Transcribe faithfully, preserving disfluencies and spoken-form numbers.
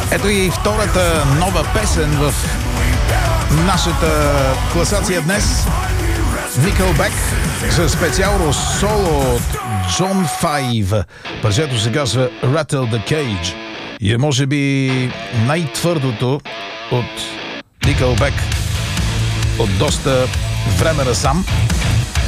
Ето и втората нова песен в нашата класация днес. Nickelback за специално соло от Джон Файв. Парчето се казва Rattle the Cage и е може би най-твърдото от Nickelback от доста време насам.